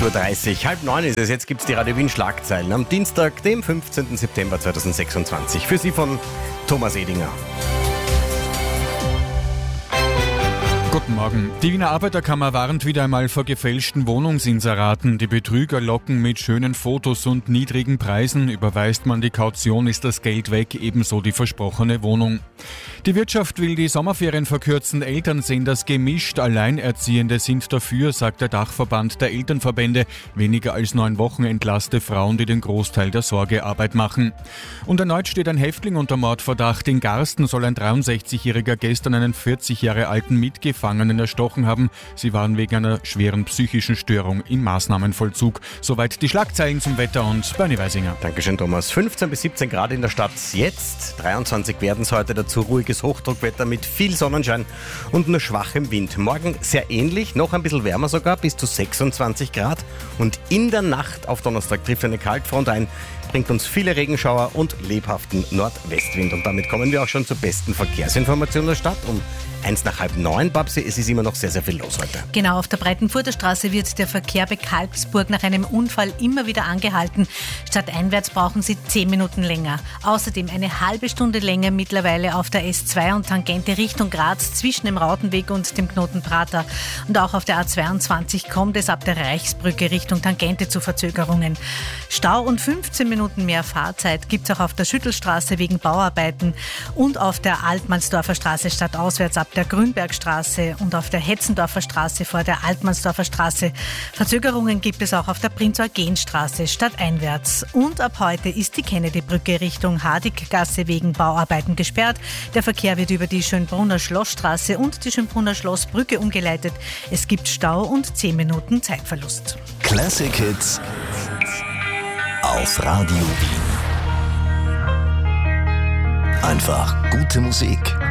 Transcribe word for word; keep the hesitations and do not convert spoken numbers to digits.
acht Uhr dreißig, halb neun ist es. Jetzt gibt es die Radio Wien Schlagzeilen am Dienstag, dem fünfzehnten September zweitausendsechsundzwanzig. Für Sie von Thomas Edinger. Guten Morgen. Die Wiener Arbeiterkammer warnt wieder einmal vor gefälschten Wohnungsinseraten. Die Betrüger locken mit schönen Fotos und niedrigen Preisen. Überweist man die Kaution, ist das Geld weg, ebenso die versprochene Wohnung. Die Wirtschaft will die Sommerferien verkürzen. Eltern sehen das gemischt. Alleinerziehende sind dafür, sagt der Dachverband der Elternverbände. Weniger als neun Wochen entlaste Frauen, die den Großteil der Sorgearbeit machen. Und erneut steht ein Häftling unter Mordverdacht. In Garsten soll ein dreiundsechzigjähriger gestern einen vierzig Jahre alten Mitgefangenen erstochen haben. Sie waren wegen einer schweren psychischen Störung im Maßnahmenvollzug. Soweit die Schlagzeilen zum Wetter und Bernie Weisinger. Dankeschön, Thomas. fünfzehn bis siebzehn Grad in der Stadt jetzt. dreiundzwanzig werden es heute, dazu ruhiges Hochdruckwetter mit viel Sonnenschein und nur schwachem Wind. Morgen sehr ähnlich, noch ein bisschen wärmer sogar, bis zu sechsundzwanzig Grad. Und in der Nacht auf Donnerstag trifft eine Kaltfront ein, bringt uns viele Regenschauer und lebhaften Nordwestwind. Und damit kommen wir auch schon zur besten Verkehrsinformation der Stadt. Um eins nach halb neun, Babsi, es ist immer noch sehr, sehr viel los heute. Genau, auf der Breitenfurter Straße wird der Verkehr bei Kalbsburg nach einem Unfall immer wieder angehalten. Stadteinwärts brauchen Sie zehn Minuten länger. Außerdem eine halbe Stunde länger mittlerweile auf der S zwei und Tangente Richtung Graz zwischen dem Rautenweg und dem Knoten Prater. Und auch auf der A zweiundzwanzig kommt es ab der Reichsbrücke Richtung Tangente zu Verzögerungen. Stau und fünfzehn Minuten mehr Fahrzeit gibt es auch auf der Schüttelstraße wegen Bauarbeiten und auf der Altmannsdorfer Straße stadtauswärts ab der Grünbergstraße und auf der Hetzendorfer Straße vor der Altmannsdorfer Straße. Verzögerungen gibt es auch auf der Prinz-Eugen-Straße stadteinwärts. Und ab heute ist die Kennedy-Brücke Richtung Hardiggasse wegen Bauarbeiten gesperrt. Der Verkehr wird über die Schönbrunner Schlossstraße und die Schönbrunner Schlossbrücke umgeleitet. Es gibt Stau und zehn Minuten Zeitverlust. Classic Hits auf Radio Wien. Einfach gute Musik.